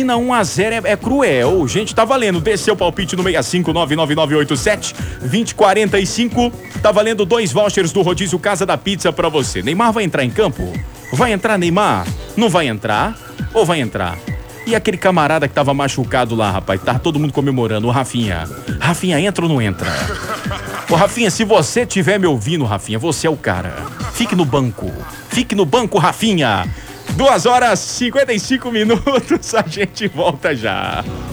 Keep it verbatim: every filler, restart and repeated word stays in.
Argentina um a zero é, é cruel. Gente, tá valendo. Dê seu palpite no seis cinco nove nove nove oito sete dois zero quatro cinco. Tá valendo dois vouchers do Rodízio Casa da Pizza pra você. Neymar vai entrar em campo? Vai entrar, Neymar? Não vai entrar? Ou vai entrar? E aquele camarada que tava machucado lá, rapaz, tá todo mundo comemorando, o Rafinha. Rafinha, entra ou não entra? Ô, Rafinha, se você tiver me ouvindo, Rafinha, você é o cara. Fique no banco. Fique no banco, Rafinha. Duas horas e cinquenta e cinco minutos, a gente volta já.